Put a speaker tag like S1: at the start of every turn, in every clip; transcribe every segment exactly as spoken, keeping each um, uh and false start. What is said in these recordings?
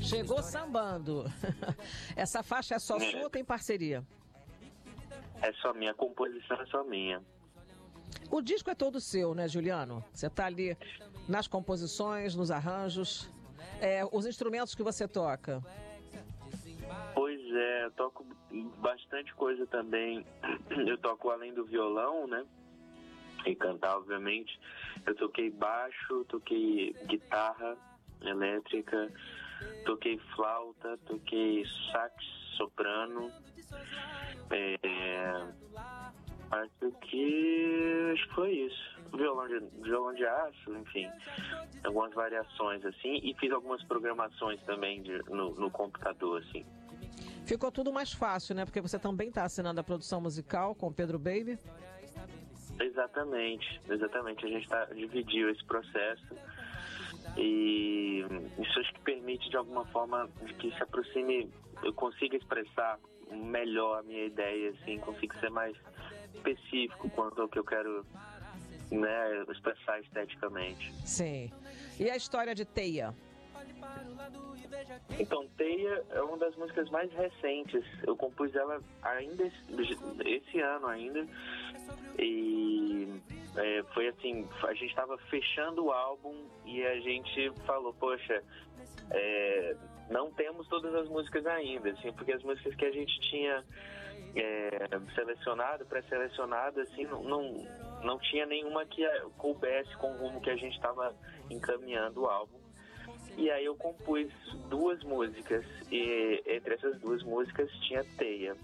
S1: Chegou sambando. Essa faixa é só
S2: É.
S1: sua ou tem parceria?
S2: É só minha, a composição é só minha.
S1: O disco é todo seu, né, Juliano? Você tá ali nas composições, nos arranjos. É, os instrumentos que você toca.
S2: Pois é, eu toco bastante coisa também. Eu toco além do violão, né? E cantar, obviamente. Eu toquei baixo, toquei guitarra elétrica, toquei flauta, toquei sax soprano. É, acho que, acho que foi isso. Violão de, violão de aço, enfim. Algumas variações, assim. E fiz algumas programações também de, no, no computador, assim.
S1: Ficou tudo mais fácil, né? Porque você também está assinando a produção musical com o Pedro Baby.
S2: Exatamente, exatamente. A gente tá, dividiu esse processo e isso acho que permite de alguma forma de que se aproxime, eu consiga expressar melhor a minha ideia, assim, consigo ser mais específico quanto ao que eu quero, né, expressar esteticamente.
S1: Sim. E a história de Teia?
S2: Então, Teia é uma das músicas mais recentes. Eu compus ela ainda esse, esse ano ainda. E é, foi assim, a gente estava fechando o álbum e a gente falou, poxa, é, não temos todas as músicas ainda, assim, porque as músicas que a gente tinha é, selecionado, pré-selecionado, assim, não, não, não tinha nenhuma que coubesse com o rumo que a gente estava encaminhando o álbum. E aí eu compus duas músicas e entre essas duas músicas tinha Teia.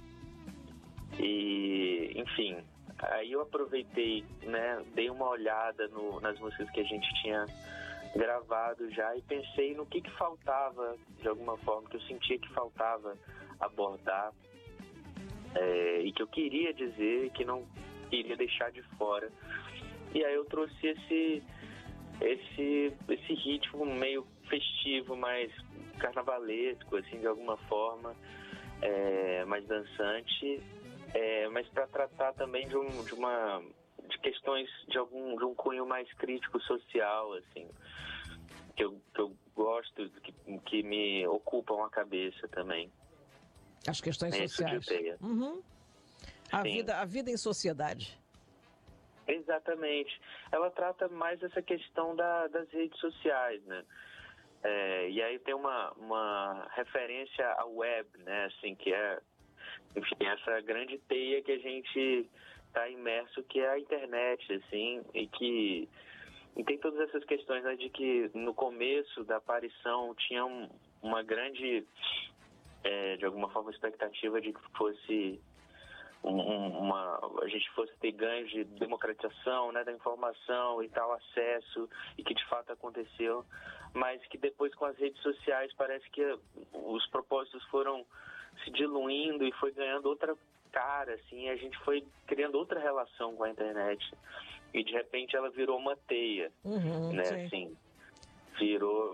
S2: E, enfim, aí eu aproveitei, né, dei uma olhada no, nas músicas que a gente tinha gravado já e pensei no que que faltava, de alguma forma, que eu sentia que faltava abordar é, e que eu queria dizer, que não queria deixar de fora. E aí eu trouxe esse, esse, esse ritmo meio festivo, mais carnavalesco, assim, de alguma forma, é, mais dançante, é, mas para tratar também de, um, de uma de questões de algum de um cunho mais crítico social, assim, que eu, que eu gosto, que, que me ocupam a cabeça também.
S1: As questões
S2: é
S1: sociais. Uhum. A vida, a vida em sociedade.
S2: Exatamente. Ela trata mais essa questão da, das redes sociais, né? É, e aí tem uma, uma referência à web, né? Assim, que é, enfim, essa grande teia que a gente está imerso, que é a internet, assim, e que e tem todas essas questões, né, de que no começo da aparição tinha um, uma grande, é, de alguma forma, expectativa de que fosse um, uma, a gente fosse ter ganhos de democratização, né, da informação e tal, acesso, e que de fato aconteceu, mas que depois com as redes sociais parece que os propósitos foram se diluindo e foi ganhando outra cara, assim, a gente foi criando outra relação com a internet e de repente ela virou uma teia,
S1: uhum,
S2: né,
S1: sim.
S2: assim, virou